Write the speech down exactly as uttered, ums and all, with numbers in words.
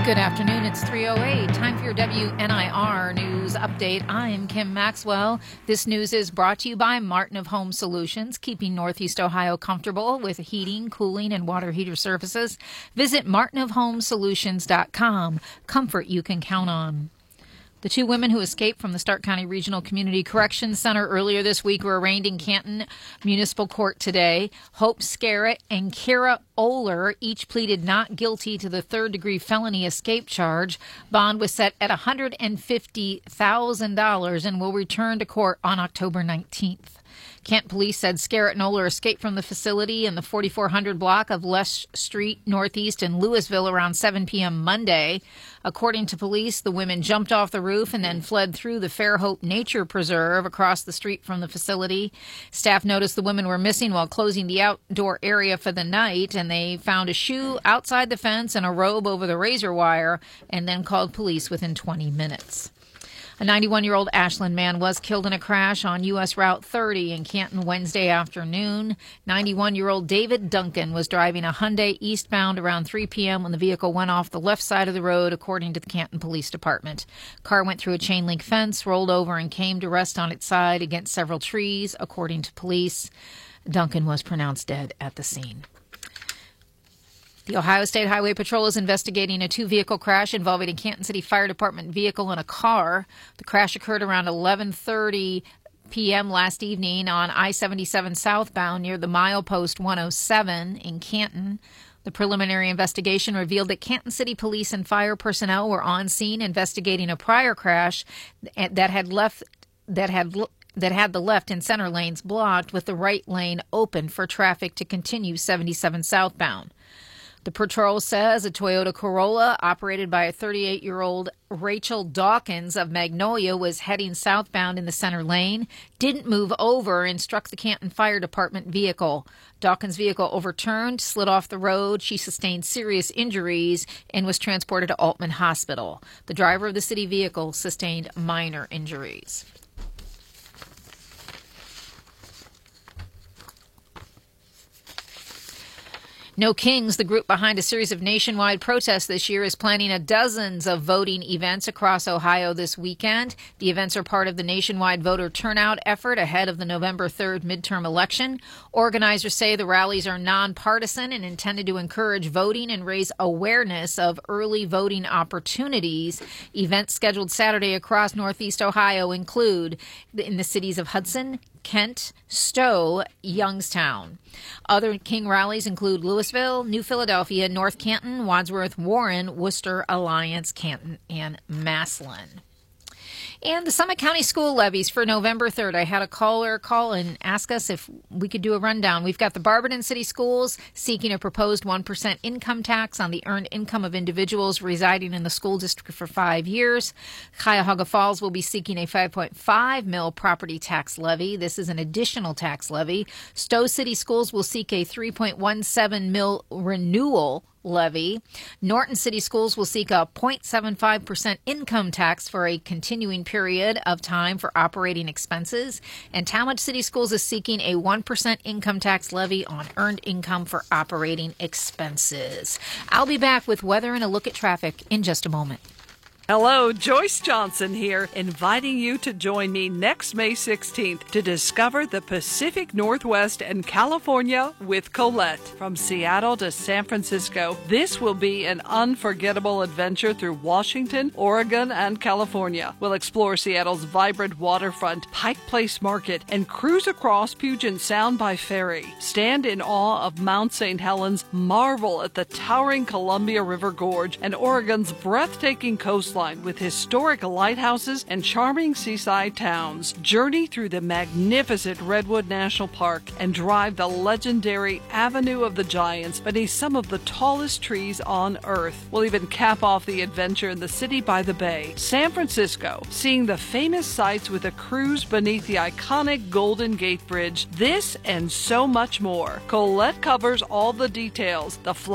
Good afternoon. It's three oh eight. Time for your W N I R news update. I'm Kim Maxwell. This news is brought to you by Martin of Home Solutions, keeping Northeast Ohio comfortable with heating, cooling, and water heater services. Visit martin of home solutions dot com. Comfort you can count on. The two women who escaped from the Stark County Regional Community Corrections Center earlier this week were arraigned in Canton Municipal Court today. Hope Scarrett and Kara Oler each pleaded not guilty to the third-degree felony escape charge. Bond was set at one hundred fifty thousand dollars and will return to court on October nineteenth. Canton police said Scarrett and Oler escaped from the facility in the forty-four hundred block of Lesh Street Northeast in Louisville around seven p.m. Monday. According to police, the women jumped off the roof and then fled through the Fairhope Nature Preserve across the street from the facility. Staff noticed the women were missing while closing the outdoor area for the night, and they found a shoe outside the fence and a robe over the razor wire, and then called police within twenty minutes. A ninety-one-year-old Ashland man was killed in a crash on U S Route thirty in Canton Wednesday afternoon. ninety-one-year-old David Duncan was driving a Hyundai eastbound around three p.m. when the vehicle went off the left side of the road, according to the Canton Police Department. Car went through a chain-link fence, rolled over, and came to rest on its side against several trees, according to police. Duncan was pronounced dead at the scene. The Ohio State Highway Patrol is investigating a two-vehicle crash involving a Canton City Fire Department vehicle and a car. The crash occurred around eleven thirty p.m. last evening on I seventy-seven southbound near the milepost one oh seven in Canton. The preliminary investigation revealed that Canton City Police and fire personnel were on scene investigating a prior crash that had left that had that had the left and center lanes blocked with the right lane open for traffic to continue seventy-seven southbound. The patrol says a Toyota Corolla operated by a thirty-eight-year-old Rachel Dawkins of Magnolia was heading southbound in the center lane, didn't move over, and struck the Canton Fire Department vehicle. Dawkins' vehicle overturned, slid off the road. She sustained serious injuries and was transported to Altman Hospital. The driver of the city vehicle sustained minor injuries. No Kings, the group behind a series of nationwide protests this year, is planning a dozens of voting events across Ohio this weekend. The events are part of the nationwide voter turnout effort ahead of the November third midterm election. Organizers say the rallies are nonpartisan and intended to encourage voting and raise awareness of early voting opportunities. Events scheduled Saturday across Northeast Ohio include in the cities of Hudson, Kent, Stowe, Youngstown. Other King rallies include Louisville, New Philadelphia, North Canton, Wadsworth, Warren, Worcester, Alliance, Canton, and Massillon. And the Summit County school levies for November third. I had a caller call and ask us if we could do a rundown. We've got the Barberton City Schools seeking a proposed one percent income tax on the earned income of individuals residing in the school district for five years. Cuyahoga Falls will be seeking a five point five mil property tax levy. This is an additional tax levy. Stowe City Schools will seek a three point one seven mil renewal levy. Norton City Schools will seek a zero point seven five percent income tax for a continuing period of time for operating expenses. And Talmadge City Schools is seeking a one percent income tax levy on earned income for operating expenses. I'll be back with weather and a look at traffic in just a moment. Hello, Joyce Johnson here, inviting you to join me next May sixteenth to discover the Pacific Northwest and California with Colette. From Seattle to San Francisco, this will be an unforgettable adventure through Washington, Oregon, and California. We'll explore Seattle's vibrant waterfront, Pike Place Market, and cruise across Puget Sound by ferry. Stand in awe of Mount Saint Helens, marvel at the towering Columbia River Gorge, and Oregon's breathtaking coastline with historic lighthouses and charming seaside towns. Journey through the magnificent Redwood National Park and drive the legendary Avenue of the Giants beneath some of the tallest trees on Earth. We'll even cap off the adventure in the city by the bay, San Francisco, seeing the famous sights with a cruise beneath the iconic Golden Gate Bridge. This and so much more. Colette covers all the details. The